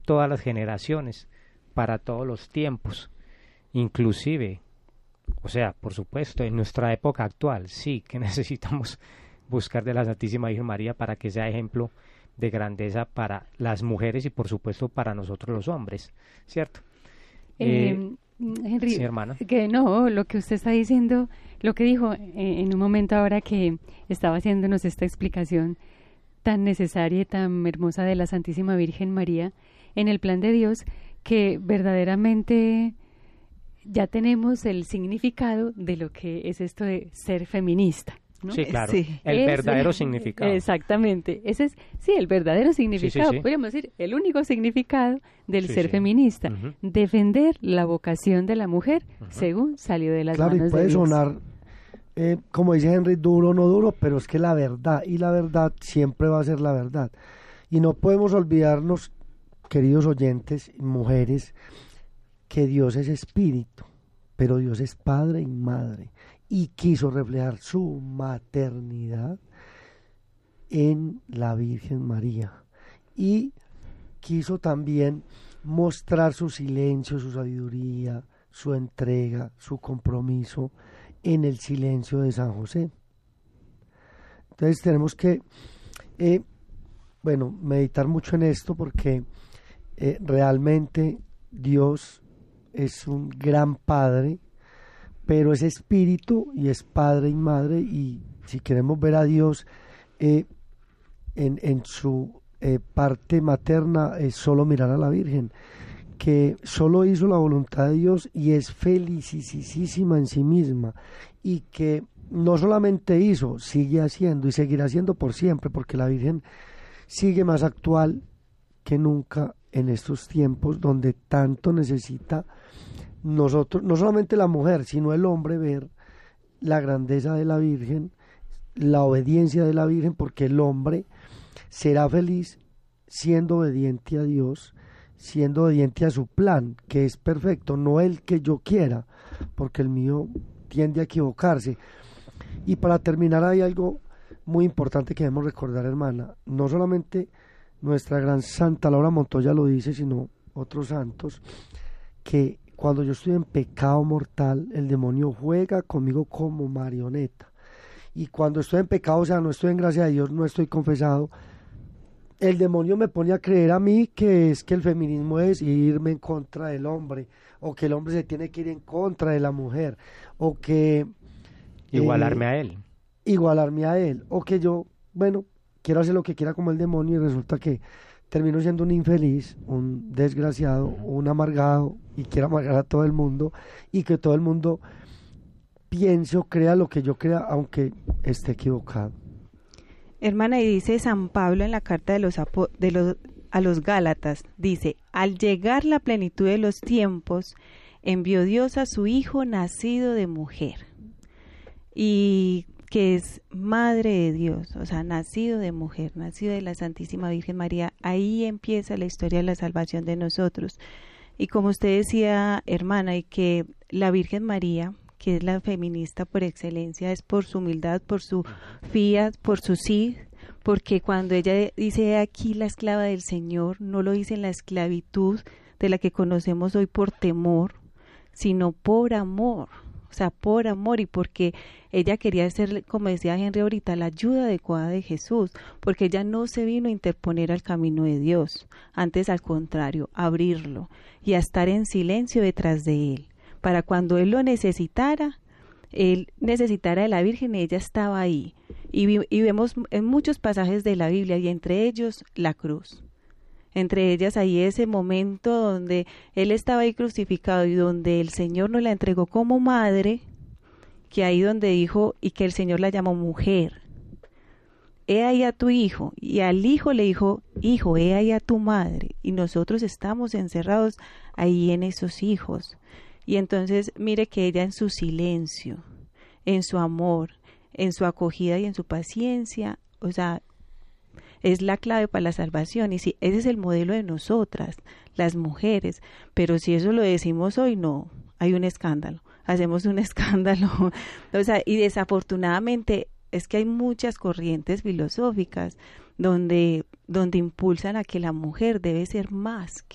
todas las generaciones, para todos los tiempos, inclusive, o sea, por supuesto, en nuestra época actual, sí que necesitamos buscar de la Santísima Virgen María para que sea ejemplo de grandeza para las mujeres y por supuesto para nosotros los hombres, ¿cierto? Henry, sí, hermana. que no, lo que usted está diciendo, lo que dijo en un momento ahora que estaba haciéndonos esta explicación tan necesaria y tan hermosa de la Santísima Virgen María en el plan de Dios, que verdaderamente ya tenemos el significado de lo que es esto de ser feminista, ¿no? Sí, claro, sí. El verdadero significado. Exactamente, ese es, sí, el verdadero significado, sí. Podríamos decir, el único significado del ser feminista, defender la vocación de la mujer según salió de las manos de Dios. Claro, y puede sonar, como dice Henry, duro o no duro, pero es que la verdad, y la verdad siempre va a ser la verdad. Y no podemos olvidarnos, queridos oyentes y mujeres, que Dios es espíritu, pero Dios es padre y madre, y quiso reflejar su maternidad en la Virgen María, y quiso también mostrar su silencio, su sabiduría, su entrega, su compromiso en el silencio de San José. Entonces tenemos que meditar mucho en esto, porque realmente Dios es un gran padre, pero es espíritu y es padre y madre, y si queremos ver a Dios en su parte materna, es solo mirar a la Virgen, que solo hizo la voluntad de Dios y es felicísima en sí misma, y que no solamente hizo, sigue haciendo y seguirá haciendo por siempre, porque la Virgen sigue más actual que nunca en estos tiempos donde tanto necesita nosotros, no solamente la mujer, sino el hombre, ver la grandeza de la Virgen, la obediencia de la Virgen, porque el hombre será feliz siendo obediente a Dios, siendo obediente a su plan, que es perfecto, no el que yo quiera, porque el mío tiende a equivocarse. Y para terminar, hay algo muy importante que debemos recordar, hermana. No solamente nuestra gran Santa Laura Montoya lo dice, sino otros santos, que cuando yo estoy en pecado mortal, el demonio juega conmigo como marioneta. Y cuando estoy en pecado, o sea, no estoy en gracia de Dios, no estoy confesado, el demonio me pone a creer a mí que es que el feminismo es irme en contra del hombre, o que el hombre se tiene que ir en contra de la mujer, o que igualarme a él. Igualarme a él, o que yo, quiero hacer lo que quiera como el demonio, y resulta que termino siendo un infeliz, un desgraciado, un amargado, y quiero amargar a todo el mundo, y que todo el mundo piense o crea lo que yo crea, aunque esté equivocado. Hermana, y dice San Pablo en la carta a los Gálatas, dice: al llegar la plenitud de los tiempos, envió Dios a su Hijo nacido de mujer, y que es madre de Dios, o sea, nacido de mujer, nacido de la Santísima Virgen María. Ahí empieza la historia de la salvación de nosotros. Y como usted decía, hermana, y que la Virgen María, que es la feminista por excelencia, es por su humildad, por su fiat, por su sí, porque cuando ella dice aquí la esclava del Señor, no lo dice en la esclavitud de la que conocemos hoy por temor, sino por amor. O sea, por amor, y porque ella quería ser, como decía Henry ahorita, la ayuda adecuada de Jesús, porque ella no se vino a interponer al camino de Dios, antes al contrario, a abrirlo y a estar en silencio detrás de él, para cuando él lo necesitara, él necesitara de la Virgen, ella estaba ahí. Y vemos en muchos pasajes de la Biblia, y entre ellos la cruz. Entre ellas ahí ese momento donde él estaba ahí crucificado y donde el Señor nos la entregó como madre, que ahí donde dijo, y que el Señor la llamó mujer. He ahí a tu hijo, y al hijo le dijo, hijo, he ahí a tu madre, y nosotros estamos encerrados ahí en esos hijos. Y entonces mire que ella en su silencio, en su amor, en su acogida y en su paciencia, o sea, es la clave para la salvación. Y sí, ese es el modelo de nosotras, las mujeres, pero si eso lo decimos hoy, no, hay un escándalo, hacemos un escándalo, o sea, y desafortunadamente es que hay muchas corrientes filosóficas donde impulsan a que la mujer debe ser más